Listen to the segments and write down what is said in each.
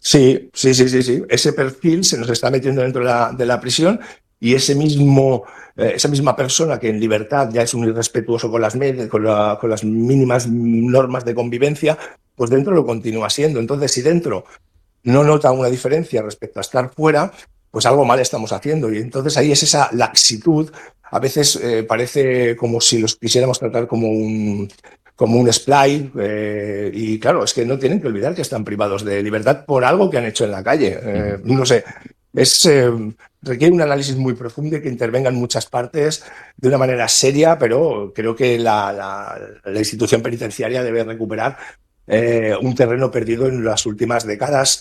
Sí. Ese perfil se nos está metiendo dentro de la prisión y esa misma persona que en libertad ya es un irrespetuoso con con las mínimas normas de convivencia, pues dentro lo continúa siendo. Entonces, si dentro no nota una diferencia respecto a estar fuera, pues algo mal estamos haciendo. Y entonces ahí es esa laxitud. A veces parece como si los quisiéramos tratar como un splay, y claro, es que no tienen que olvidar que están privados de libertad por algo que han hecho en la calle. No sé, requiere un análisis muy profundo y que intervengan muchas partes de una manera seria, pero creo que la institución penitenciaria debe recuperar un terreno perdido en las últimas décadas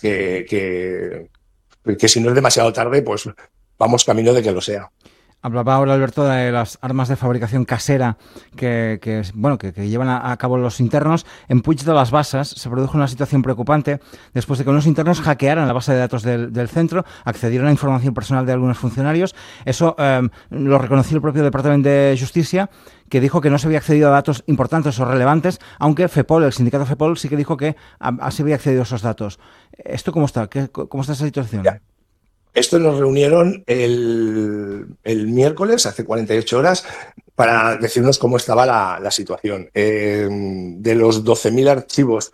que si no es demasiado tarde, pues vamos camino de que lo sea. Hablaba ahora Alberto de las armas de fabricación casera que llevan a cabo los internos. En Puig de las Basas se produjo una situación preocupante después de que unos internos hackearan la base de datos del centro, accedieron a información personal de algunos funcionarios. Eso lo reconoció el propio Departamento de Justicia, que dijo que no se había accedido a datos importantes o relevantes, aunque FEPOL, el sindicato FEPOL, sí que dijo que se había accedido a esos datos. ¿Esto cómo está? ¿Cómo está esa situación? Ya. Esto nos reunieron el miércoles, hace 48 horas, para decirnos cómo estaba la situación. De los 12.000 archivos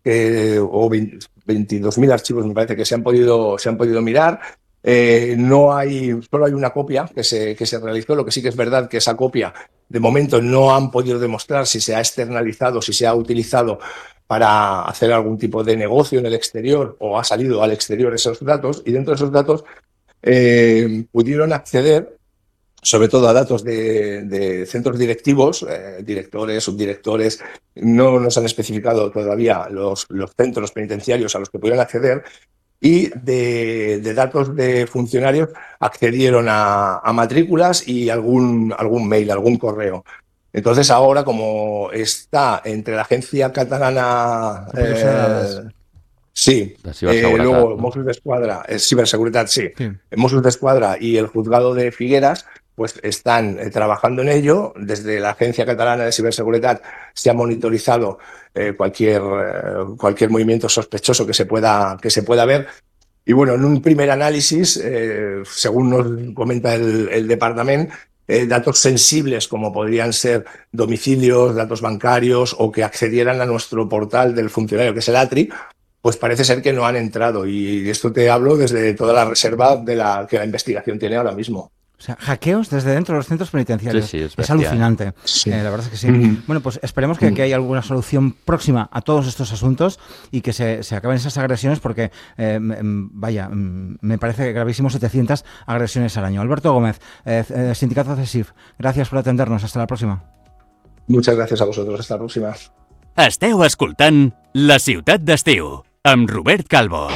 o 22.000 archivos, me parece, que se han podido mirar, solo hay una copia que se realizó. Lo que sí que es verdad que esa copia, de momento, no han podido demostrar si se ha externalizado, si se ha utilizado para hacer algún tipo de negocio en el exterior o ha salido al exterior esos datos, y dentro de esos datos pudieron acceder sobre todo a datos de centros directivos, directores, subdirectores. No nos han especificado todavía los centros penitenciarios a los que pudieron acceder, y de datos de funcionarios accedieron a matrículas y algún mail, algún correo. Entonces ahora, como está entre la agencia catalana... sí, luego Mossos d'Esquadra, ciberseguridad, sí. Mossos d'Esquadra y el juzgado de Figueras, pues están trabajando en ello. Desde la Agencia Catalana de Ciberseguridad se ha monitorizado cualquier movimiento sospechoso que se pueda ver. Y bueno, en un primer análisis, según nos comenta el departamento, datos sensibles como podrían ser domicilios, datos bancarios o que accedieran a nuestro portal del funcionario, que es el ATRI, pues parece ser que no han entrado. Y esto te hablo desde toda la reserva que la investigación tiene ahora mismo. O sea, hackeos desde dentro de los centros penitenciarios. Sí, es alucinante. Sí. La verdad es que sí. Bueno, pues esperemos que haya alguna solución próxima a todos estos asuntos y que se acaben esas agresiones, porque, me parece gravísimo 700 agresiones al año. Alberto Gómez, Sindicato CESIF, gracias por atendernos. Hasta la próxima. Muchas gracias a vosotros. Hasta la próxima. Esteu escoltant La Ciutat d'Estiu, amb Robert Calvo.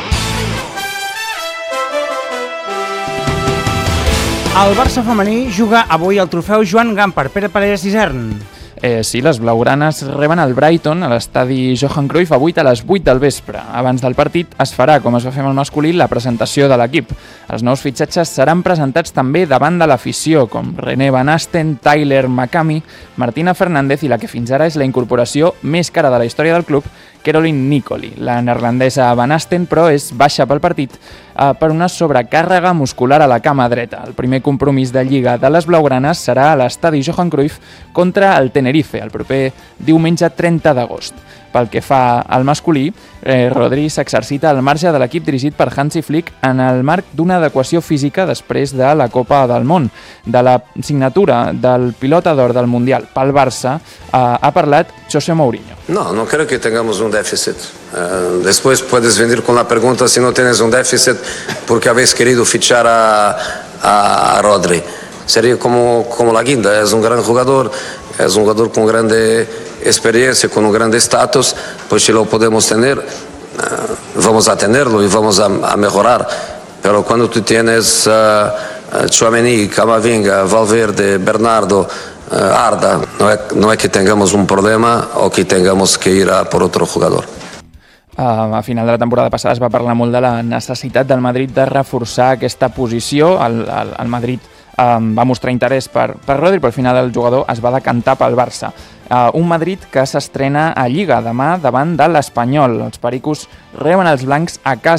El Barça femení juga avui al trofeu Joan Gamper. Pere Parés Isern. Sí, les blaugranes reben el Brighton a l'estadi Johan Cruyff avui a les 8 del vespre. Abans del partit es farà, com es va fer amb el masculí, la presentació de l'equip. Els nous fitxatges seran presentats també davant de l'afició, com René Van Asten, Tyler McCamey, Martina Fernández i la que fins ara és la incorporació més cara de la història del club, Caroline Nicoli. La neerlandesa Van Asten, però, és baixa pel partit per una sobrecàrrega muscular a la cama dreta. El primer compromís de Lliga de les blaugranes serà a l'estadi Johan Cruyff contra el Tenerife, el proper diumenge 30 d'agost. Pel que fa al masculí, Rodri s'exercita al marge de l'equip dirigit per Hansi Flick en el marc d'una adequació física després de la Copa del Món. De la signatura del pilota d'or del Mundial pel Barça ha parlat José Mourinho. No creo que tengamos un déficit. Después puedes venir con la pregunta si no tienes un déficit porque habéis querido fichar a Rodri. Sería como la guinda, es un gran jugador, es un jugador con grande experiencia, con un grande estatus, pues si lo podemos tener, vamos a tenerlo y vamos a mejorar. Pero cuando tú tienes Tchouaméni, Camavinga, Valverde, Bernardo, Arda, no es que tengamos un problema o que tengamos que ir a por otro jugador. A final de la temporada passada es va parlar molt de la necessitat del Madrid de reforçar aquesta posició. El Madrid va mostrar interès per Rodri, però al final el jugador es va decantar pel Barça. Un Madrid que s'estrena a Lliga demà davant de l'Espanyol. Els pericos reben els blancs a casa